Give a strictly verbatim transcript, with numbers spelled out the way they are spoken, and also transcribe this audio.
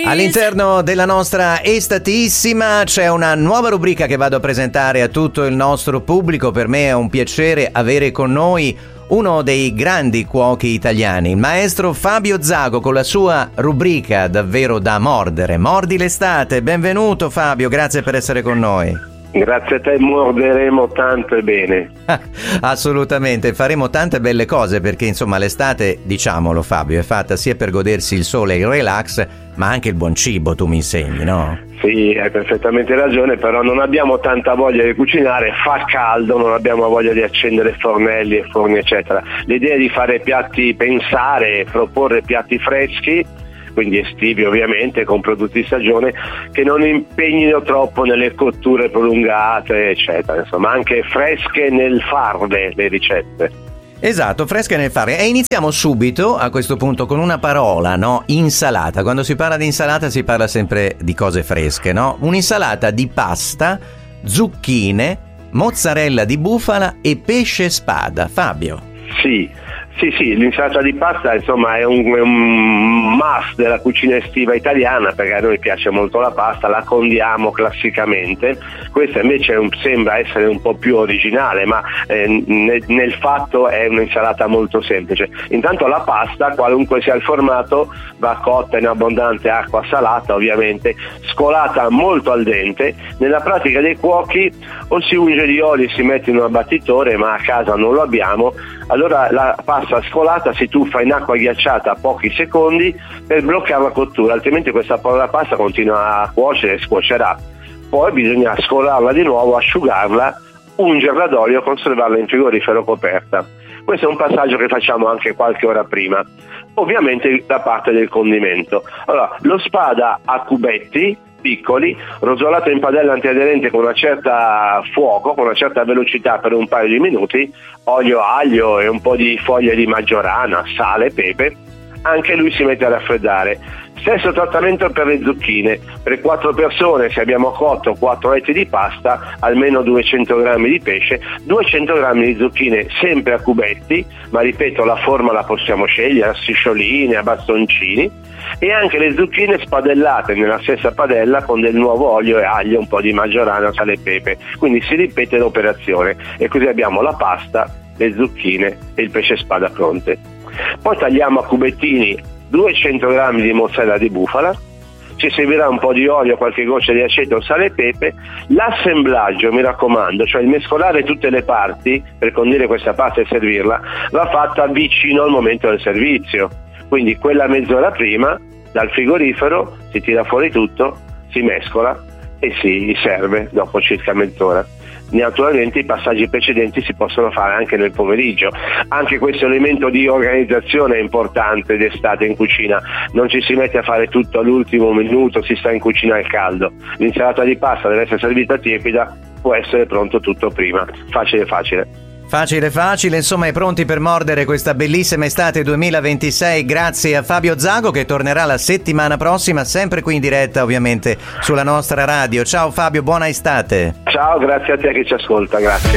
All'interno della nostra Estatissima c'è una nuova rubrica che vado a presentare a tutto il nostro pubblico. Per me è un piacere avere con noi uno dei grandi cuochi italiani, il maestro Fabio Zago, con la sua rubrica davvero da mordere. Mordi l'estate. Benvenuto Fabio, grazie per essere con noi. Grazie a te, morderemo tanto e bene. Assolutamente, faremo tante belle cose perché insomma l'estate, diciamolo Fabio, è fatta sia per godersi il sole e il relax, ma anche il buon cibo, tu mi insegni, no? Sì, hai perfettamente ragione, però non abbiamo tanta voglia di cucinare, fa caldo, non abbiamo voglia di accendere fornelli e forni eccetera. L'idea è di fare piatti, pensare, proporre piatti freschi, quindi estivi ovviamente, con prodotti di stagione, che non impegnino troppo nelle cotture prolungate eccetera, insomma anche fresche nel farle le ricette. Esatto, fresche nel fare. E iniziamo subito a questo punto con una parola, no? Insalata. Quando si parla di insalata si parla sempre di cose fresche, no? Un'insalata di pasta, zucchine, mozzarella di bufala e pesce spada. Fabio. Sì. Sì, sì, l'insalata di pasta insomma è un, è un must della cucina estiva italiana, perché a noi piace molto la pasta, la condiamo classicamente. Questa invece è un, sembra essere un po' più originale, ma eh, nel, nel fatto è un'insalata molto semplice. Intanto la pasta, qualunque sia il formato, va cotta in abbondante acqua salata, ovviamente, scolata molto al dente. Nella pratica dei cuochi o si unge di olio e si mette in un abbattitore, ma a casa non lo abbiamo, allora la pasta scolata si tuffa in acqua ghiacciata a pochi secondi per bloccare la cottura, altrimenti questa povera pasta continua a cuocere e scuocerà. Poi bisogna scolarla di nuovo, asciugarla, ungerla d'olio e conservarla in frigorifero coperta. Questo è un passaggio che facciamo anche qualche ora prima. Ovviamente la parte del condimento. Allora, lo spada a cubetti piccoli, rosolato in padella antiaderente con una certa fuoco, con una certa velocità per un paio di minuti, olio, aglio e un po' di foglie di maggiorana, sale, pepe, anche lui si mette a raffreddare. Stesso trattamento per le zucchine. Per quattro persone, se abbiamo cotto quattro etti di pasta, almeno duecento grammi di pesce, duecento grammi di zucchine sempre a cubetti, ma ripeto, la forma la possiamo scegliere a striscioline, a bastoncini, e anche le zucchine spadellate nella stessa padella con del nuovo olio e aglio, un po' di maggiorana, sale e pepe. Quindi si ripete l'operazione e così abbiamo la pasta, le zucchine e il pesce spada pronte. Poi tagliamo a cubettini duecento grammi di mozzarella di bufala, ci servirà un po' di olio, qualche goccia di aceto, sale e pepe. L'assemblaggio, mi raccomando, cioè il mescolare tutte le parti per condire questa pasta e servirla, va fatta vicino al momento del servizio, quindi quella mezz'ora prima dal frigorifero si tira fuori tutto, si mescola e si serve dopo circa mezz'ora. Naturalmente i passaggi precedenti si possono fare anche nel pomeriggio. Anche questo elemento di organizzazione è importante d'estate in cucina, non ci si mette a fare tutto all'ultimo minuto, si sta in cucina al caldo. L'insalata di pasta deve essere servita tiepida, può essere pronto tutto prima. Facile facile. Facile facile, insomma, è pronti per mordere questa bellissima estate duemilaventisei. Grazie a Fabio Zago, che tornerà la settimana prossima, sempre qui in diretta ovviamente sulla nostra radio. Ciao Fabio, buona estate. Ciao, grazie a te che ci ascolta, grazie.